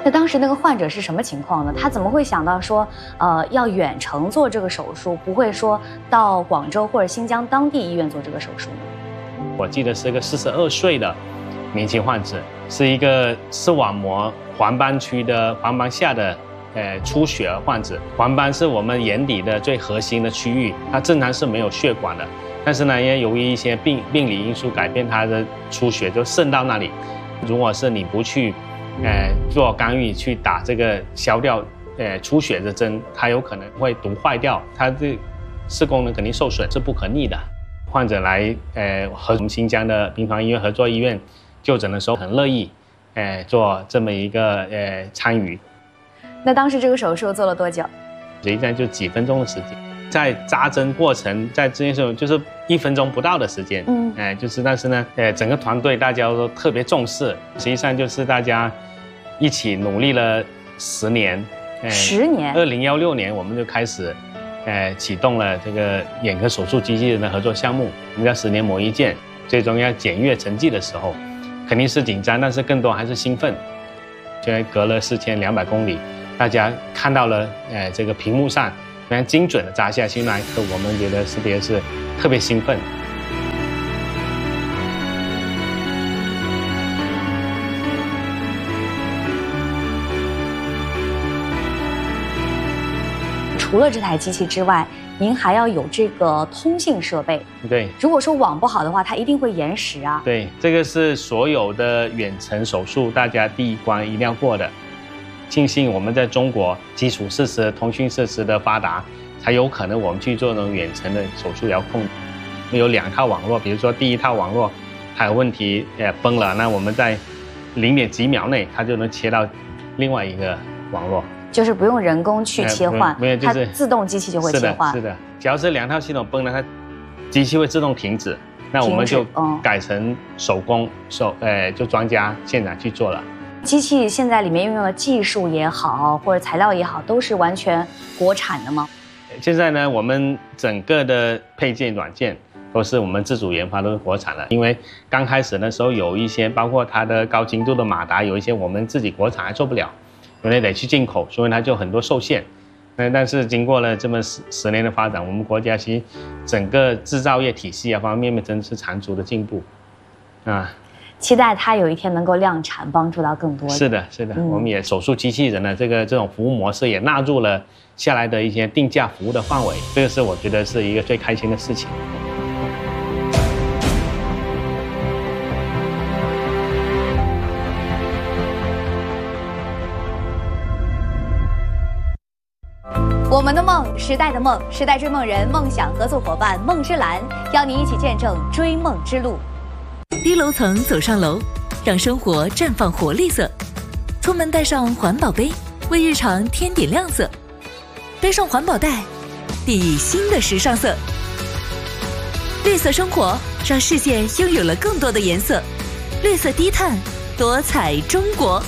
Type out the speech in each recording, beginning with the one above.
那当时那个患者是什么情况呢？他怎么会想到说，要远程做这个手术，不会说到广州或者新疆当地医院做这个手术呢？ 我记得是个42岁的年轻患者，是一个视网膜黄斑区的黄斑下的出血患者。黄斑是我们眼底的最核心的区域，它正常是没有血管的，但是呢，因为由于一些病理因素改变，它的出血就渗到那里。如果是你不去做干预去打这个消掉出血的针，它有可能会毒坏掉，它的视功能肯定受损，是不可逆的。患者来和我们新疆的病房医院合作医院就诊的时候，很乐意做这么一个参与。 那当时这个手术做了多久？ 实际上就几分钟的时间，在扎针过程，在这些时候就是1分钟不到的时间，但是呢，整个团队大家都特别重视，实际上就是大家一起努力了10年 ，10年 ，2016年我们就开始启动了这个眼科手术机器人的合作项目，我们叫10年磨一剑，最终要检阅成绩的时候，肯定是紧张，但是更多还是兴奋。虽然隔了4200公里，大家看到了这个屏幕上非常精准的扎下去那一刻，我们觉得是特别兴奋。 除了这台机器之外，您还要有这个通信设备。 对， 如果说网不好的话，它一定会延时啊。 对，这个是所有的远程手术大家第一关一定要过的。庆幸我们在中国基础设施、通讯设施的发达，才有可能我们去做那种远程的手术遥控。有2套网络，比如说第一套网络它有问题崩了，那我们在0.几秒内它就能切到另外一个网络。 就是不用人工去切换， 没有，就是它自动机器就会切换。 是的，只要是2套系统崩了，它机器会自动停止。那我们就改成手工就专家现场去做了。 机器现在里面运用的技术也好，或者材料也好，都是完全国产的吗？ 现在呢，我们整个的配件软件都是我们自主研发，都是国产的。因为刚开始的时候有一些，包括它的高精度的马达，有一些我们自己国产还做不了。有的得去进口，所以它就很多受限。但是经过了这么10年的发展，我们国家其实整个制造业体系方面真是长足的进步， 期待它有一天能够量产，帮助到更多人。 是的，我们也手术机器人的这种服务模式也纳入了下来的一些定价服务的范围，这个是我觉得是一个最开心的事情。 我们的梦，时代的梦，时代追梦人，梦想合作伙伴梦之蓝，邀您一起见证追梦之路。 低楼层走上楼，让生活绽放活力色。出门带上环保杯，为日常添点亮色。背上环保袋，熠熠新的时尚色。绿色生活，让世界拥有了更多的颜色。绿色低碳，多彩中国。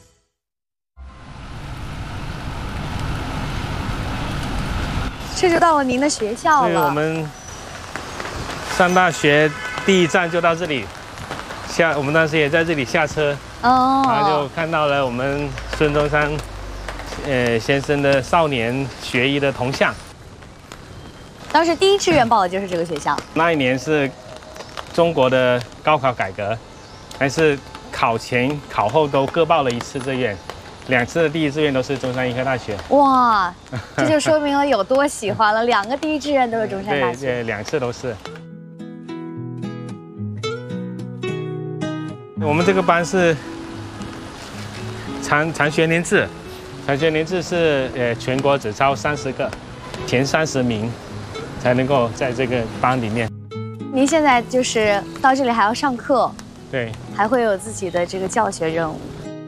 这就到了您的学校了。 对，我们上大学第一站就到这里，我们当时也在这里下车，然后就看到了我们孙中山先生的少年学医的铜像。 当时第一志愿报的就是这个学校。 那一年是中国的高考改革，还是考前考后都各报了1次志愿，2次的第一志愿都是中山医科大学。 哇，这就说明了有多喜欢了，2个第一志愿都是中山大学。 对，2次都是。我们这个班是长学年制，长学年制是全国只招30个，前30名才能够在这个班里面。 您现在就是到这里还要上课， 对， 还会有自己的这个教学任务。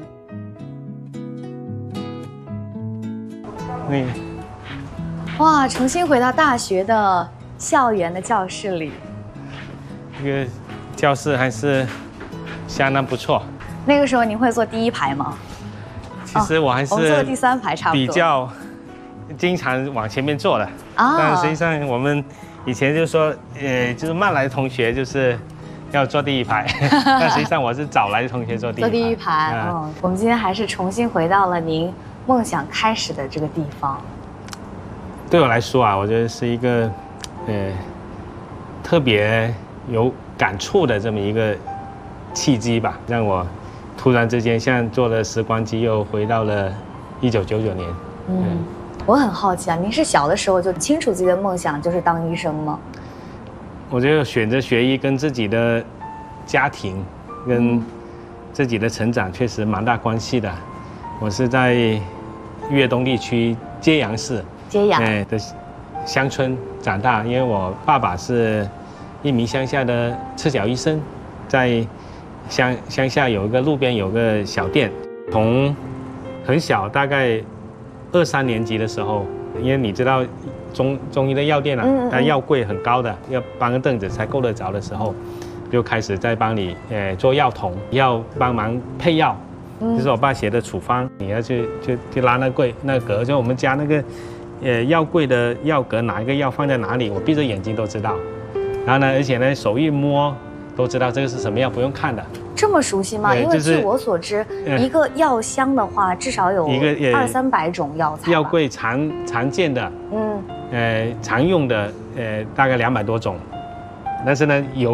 哇，重新回到大学的校园的教室里， 这个教室还是相当不错。 那个时候您会坐第1排吗？ 其实我还是我们坐第3排差不多， 比较经常往前面坐的。但实际上我们以前就是说，就是慢来的同学就是要坐第一排，但实际上我是找来的同学坐第一排。 坐第一排，哦，我们今天还是重新回到了您梦想开始的这个地方。 对我来说啊，我觉得是一个，特别有感触的这么一个契机吧，让我突然之间像坐了时光机，又回到了1999年。 我很好奇啊，您是小的时候就清楚自己的梦想就是当医生吗？ 我觉得选择学医跟自己的家庭跟自己的成长确实蛮大关系的。我是在粤东地区揭阳市的乡村长大，因为我爸爸是一名乡下的赤脚医生，在乡下有一个路边有个小店，从很小大概2、3年级的时候，因为你知道中医的药店啊，它药柜很高的，要搬个凳子才够得着的时候，就开始在帮你做药桶，要帮忙配药。就是我爸写的处方，你要去拉那柜那格，就我们家那个药柜的药格，哪一个药放在哪里，我闭着眼睛都知道。然后呢，而且呢手一摸都知道这个是什么药，不用看的。这么熟悉吗？因为据我所知，一个药箱的话，至少有200、300种药材。药柜常见的，常用的，大概200多种。但是呢，有